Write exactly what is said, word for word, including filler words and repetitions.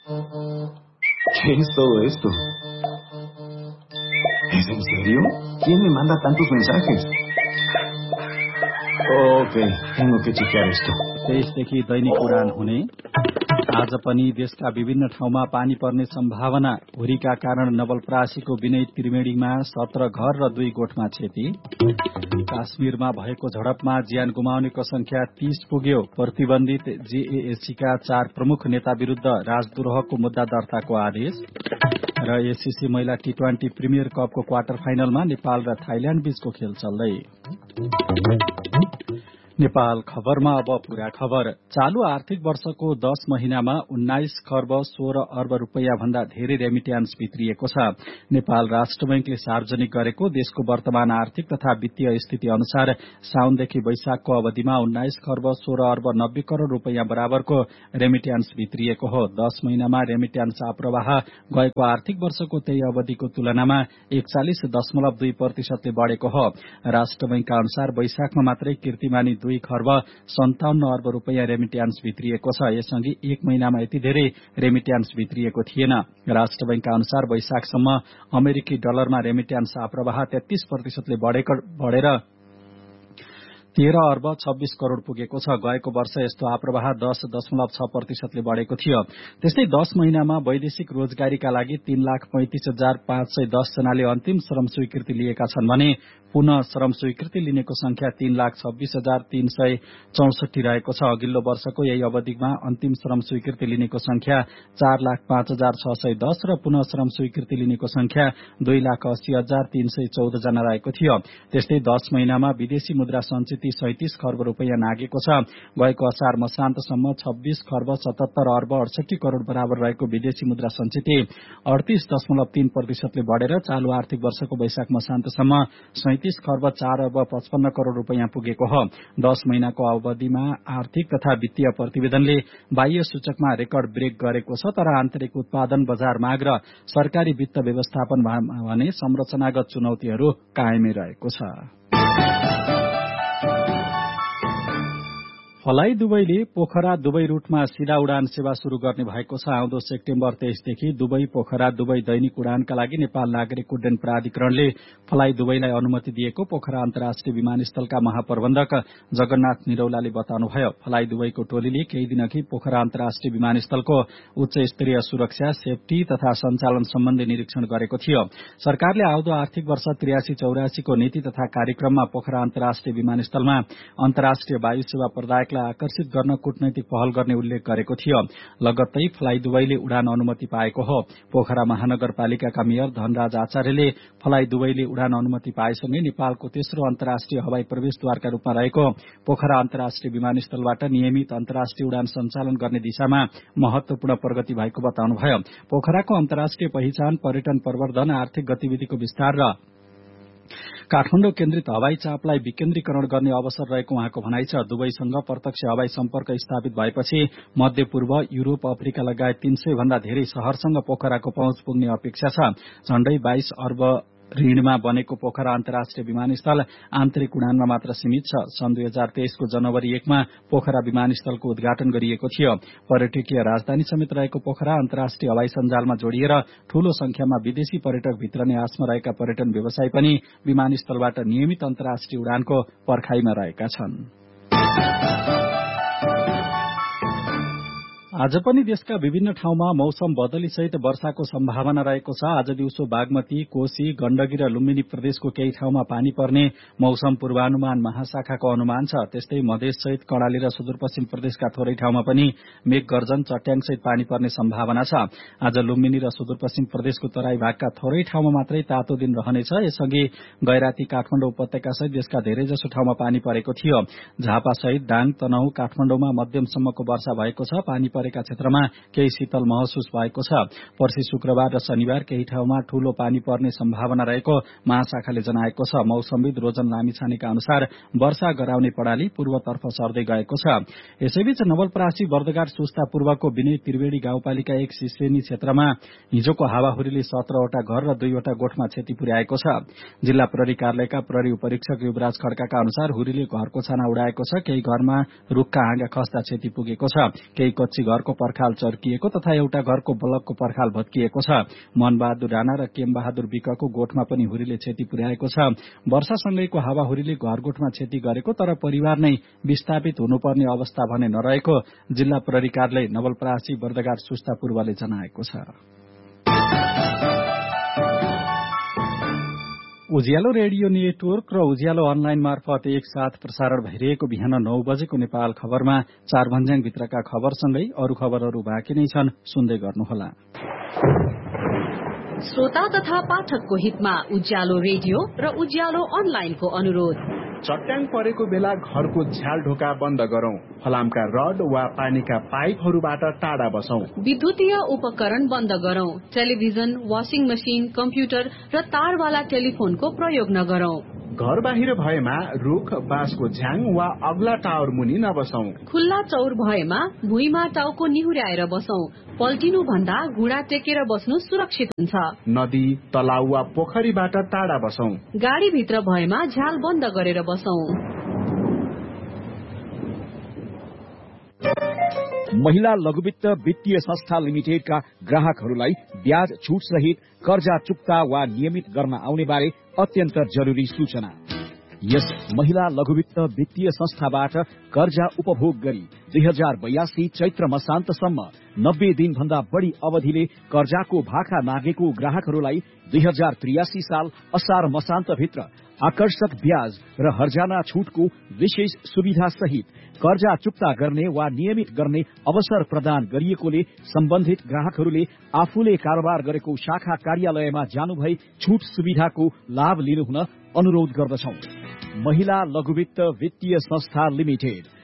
¿Qué es todo esto? ¿Es en serio? ¿Quién me manda tantos mensajes? Ok, tengo que chequear esto. देशदेखि दैनिक उडान हुने आज पनि देशका विभिन्न ठाउँमा पानी पर्ने सम्भावना हुरीका कारण नवलपरासीको विनय त्रिवेणीमा सत्र घर र दुई गोठमा क्षति काश्मीरमा भएको झडपमा ज्यान गुमाउनेको संख्या तीस पुग्यो प्रतिबन्धित जेएएसीका चार प्रमुख नेता विरूद्ध राजद्रोहको मुद्दा दर्ताको आदेश र एसीसी महिला टी ट्वेन्टी प्रिमियर कपको क्वार्टर फाइनलमा नेपाल र थाइल्याण्ड बीचको खेल चल्दै नेपाल खबरमा अब पूरा खबर चालू आर्थिक वर्षको दश महिनामा उन्नाइस खर्ब सोह्र अर्ब रूपियाँ भन्दा धेरै रेमिट्यान्स भित्रिएको छ नेपाल राष्ट्र बैंकले सार्वजनिक गरेको देशको वर्तमान आर्थिक तथा वित्तीय स्थिति अनुसार साउनदेखि वैशाखको अवधिमा उन्नाइस खर्ब सोह्र अर्ब नब्बे करोड़ रूपियाँ बराबरको रेमिट्यान्स भित्रिएको हो दश महिनामा रेमिट्यान्स आप्रवाह गएको आर्थिक वर्षको त्यही अवधिको तुलनामा एकचालिस दशमलव दुई प्रतिशतले बढ़ेको हो राष्ट्र बैंकका अनुसार वैशाखमा मात्रै कीर्तिमानी दुई खर्ब सन्ताउन्न अर्ब रूपियाँ रेमिट्यान्स भित्रिएको छ यसअघि एक महिनामा यति धेरै रेमिट्यान्स भित्रिएको थिएन राष्ट्र बैंकका अनुसार वैशाखसम्म अमेरिकी डलरमा रेमिट्यान्स आप्रवाह तेत्तीस प्रतिशतले बढ़ेर तेह्र अर्ब छब्बीस करोड़ पुगेको छ गएको वर्ष यस्तो आप्रवाह दश दशमलव छ प्रतिशतले बढ़ेको थियो त्यस्तै दश महिनामा वैदेशिक रोजगारीका लागि तीन लाख पैंतिस हजार पाँच सय दस जनाले अन्तिम श्रम स्वीकृति लिएका छन् भने पुनः श्रम स्वीकृति लिनेको संख्या तीन लाख छब्बीस हजार तीन सय चौसठी रहेको छ अघिल्लो वर्षको यही अवधिमा अन्तिम श्रम स्वीकृति लिनेको संख्या चार लाख पाँच हजार छ सय दस र पुनः श्रम स्वीकृति लिनेको संख्या दुई लाख अस्सी हजार तीन सय चौध जना रहेको थियो त्यस्तै दश महिनामा विदेशी मुद्रा संचित सैंतीस खर्ब रूपियाँ नागेको छ गएको असार मसान्तसम्म छब्बीस खर्ब सतहत्तर अर्ब अडसठी करोड़ बराबर रहेको विदेशी मुद्रा संचित अडतीस दशमलव तीन प्रतिशतले बढ़ेर चालू आर्थिक वर्षको वैशाख मसान्तसम्म सैंतीस खर्ब चार अर्ब पचपन्न करोड़ रूपियाँ पुगेको हो दश महिनाको अवधिमा आर्थिक तथा वित्तीय प्रतिवेदनले बाह्य सूचकमा रेकर्ड ब्रेक गरेको छ तर आन्तरिक उत्पादन बजार माग र सरकारी वित्त व्यवस्थापन भने संरचनागत चुनौतीहरू कायमै रहेको छ फ्लाइ दुबईले पोखरा दुबई रूटमा सीधा उडान सेवा शुरू गर्ने भएको छ आउँदो सेप्टेम्बर तेइसदेखि दुबई पोखरा दुबई दैनिक उडानका लागि नेपाल नागरिक उड्डयन प्राधिकरणले फ्लाइ दुबईलाई अनुमति दिएको पोखरा अन्तर्राष्ट्रिय विमानस्थलका महाप्रबन्धक जगन्नाथ निरौलाले बताउनुभयो फ्लाइ दुबईको टोलीले केही दिन अघि पोखरा अन्तर्राष्ट्रिय विमानस्थलको उच्च स्तरीय सुरक्षा सेफ्टी तथा सञ्चालन सम्बन्धी निरीक्षण गरेको थियो सरकारले आउँदो आर्थिक वर्ष त्रियासी चौरासीको नीति तथा कार्यक्रममा पोखरा अन्तर्राष्ट्रिय विमानस्थलमा अन्तर्राष्ट्रिय वायु सेवा प्रदायकलाई आकर्षित गर्न कूटनैतिक पहल गर्ने उल्लेख गरेको थियो लगत्तै फ्लाइ दुबईले उडान अनुमति पाएको हो पोखरा महानगरपालिकाका मेयर धनराज आचार्यले फ्लाइ दुबईले उडान अनुमति पाएसँगै नेपालको तेस्रो अन्तर्राष्ट्रिय हवाई प्रवेशद्वारका रूपमा रहेको पोखरा अन्तर्राष्ट्रिय विमानस्थलबाट नियमित अन्तर्राष्ट्रिय उडान सञ्चालन गर्ने दिशामा महत्वपूर्ण प्रगति भएको बताउनुभयो पोखराको अन्तर्राष्ट्रिय पहिचान पर्यटन प्रवर्धन आर्थिक गतिविधिको विस्तार र काठमाडौँ केन्द्रित हवाई चापलाई विकेन्द्रीकरण गर्ने अवसर रहेको उहाँको भनाइ छ दुबईसँग प्रत्यक्ष हवाई सम्पर्क स्थापित भएपछि मध्यपूर्व युरोप अफ्रिका लगायत तीन सय भन्दा धेरै शहरसँग पोखराको पहुँच पुग्ने अपेक्षा छ झण्डै बाइस अर्ब ऋणमा बनेको पोखरा अन्तर्राष्ट्रिय विमानस्थल आन्तरिक उडानमा मात्र सीमित छ सन् दुई हजार तेइसको जनवरी एकमा पोखरा विमानस्थलको उद्घाटन गरिएको थियो पर्यटकीय राजधानी समेत रहेको पोखरा अन्तर्राष्ट्रिय हवाई सञ्जालमा जोडिएर ठूलो संख्यामा विदेशी पर्यटक भित्रने आसमा रहेका पर्यटन व्यवसायी पनि विमानस्थलबाट नियमित अन्तर्राष्ट्रिय उडानको पर्खाईमा रहेका छन् आज पनि देशका विभिन्न ठाउँमा मौसम बदलीसहित वर्षाको सम्भावना रहेको छ आज दिउँसो बागमती कोशी गण्डकी र लुम्बिनी प्रदेशको केही ठाउँमा पानी पर्ने मौसम पूर्वानुमान महाशाखाको अनुमान छ त्यस्तै मधेससहित कर्णाली र सुदूरपश्चिम प्रदेशका थोरै ठाउँमा पनि मेघ गर्जन चट्याङसहित पानी पर्ने सम्भावना छ आज लुम्बिनी र सुदूरपश्चिम प्रदेशको तराई भागका थोरै ठाउँमा मात्रै तातो दिन रहनेछ यसअघि गैराती काठमाडौँ उपत्यकासहित देशका धेरैजसो ठाउँमा पानी परेको थियो झापासहित दाङ तनहुँ काठमाडौँमा मध्यमसम्मको वर्षा भएको छ पानी का क्षेत्रमा केही शीतल महसुस भएको छ पर्सि शुक्रबार र शनिबार केही ठाउँमा ठूलो पानी पर्ने सम्भावना रहेको महाशाखाले जनाएको छ मौसमविद रोजन लामिछानेका अनुसार वर्षा गराउने प्रणाली पूर्वतर्फ सर्दै गएको छ यसैबीच नवलपरासी बर्दगार सुस्ता पूर्वको विनय त्रिवेणी गाउँपालिका एक सिसेनी क्षेत्रमा हिजोको हावाहुरीले सत्रवटा घर र दुईवटा गोठमा क्षति पुर्याएको छ जिल्ला प्रहरी कार्यालयका प्रहरी उपरीक्षक युवराज खड्काका अनुसार हुरीले घरको छाना उडाएको छ केही घरमा रूखका हाँगा खस्दा क्षति पुगेको छ केही कच्ची घर घरको पर्खाल चर्किएको तथा एउटा घरको बल्बको पर्खाल भत्किएको छ। मनबहादुर राणा र केमबहादुर विकको गोठमा पनि हुरीले क्षति पुर्याएको छ। वर्षासँगैको हावाहुरीले घरगोठमा क्षति गरेको तर परिवार नै विस्थापित हुनुपर्ने अवस्था भने नरहेको जिल्ला प्रहरी कार्यालय नवलपरासी बर्दगार सुस्ता पूर्वले जनाएको छ। उज्यालो रेडियो नेटवर्क र उज्यालो अनलाइन मार्फत एकसाथ प्रसारण भइरहेको बिहान नौ बजेको नेपाल खबरमा चार भन्ज्याङभित्रका खबरसँगै अरू खबरहरू बाँकी नै छन्, सुन्दै गर्नुहोला। श्रोता तथा पाठकको हितमा उज्यालो रेडियो र उज्यालो अनलाइनको अनुरोध। चट्याङ परेको बेला घरको झ्याल ढोका बन्द गरौं। फलामका रड वा पानीका पाइपहरूबाट टाढा बसौं। विद्युतीय उपकरण बन्द गरौं। टेलिभिजन, वाशिङ मशिन, कम्प्युटर र तारवाला टेलिफोनको प्रयोग नगरौं। घर बाहिर भएमा रुख, बाँसको झ्याङ वा अग्ला टावर मुनि नबसौं। खुल्ला चौर भएमा भुइँमा टाउको निहुर्याएर बसौं। पल्टिनु भन्दा घुँडा टेकेर बस्नु सुरक्षित हुन्छ। नदी, तलाउ वा पोखरीबाट टाढा बसौं। गाडी भित्र भएमा झ्याल बन्द गरेर बसौं। महिला लघुवित्त वित्तीय संस्था लिमिटेडका ग्राहकहरूलाई ब्याज छुट सहित कर्जा चुक्ता वा नियमित गर्न आउने बारे अत्यन्त जरुरी सूचना। यस महिला लघुवित्त वित्तीय संस्थाबाट कर्जा उपभोग गरी दुई हजार बयासी चैत्र मसान्तसम्म नब्बे दिन भन्दा बढ़ी अवधिले कर्जाको भाका मागेको ग्राहकहरूलाई दुई हजार त्रियासी साल असार मसान्तभित्र आकर्षक ब्याज र हर्जाना छुटको विशेष सुविधा सहित कर्जा चुक्ता गर्ने वा नियमित गर्ने अवसर प्रदान गरिएकोले सम्बन्धित ग्राहकहरूले आफूले कारोबार गरेको शाखा कार्यालयमा जानुभई छुट सुविधाको लाभ लिनुहुन अनुरोध गर्दछौं। महिला लघुवित्त वित्तीय संस्था लिमिटेड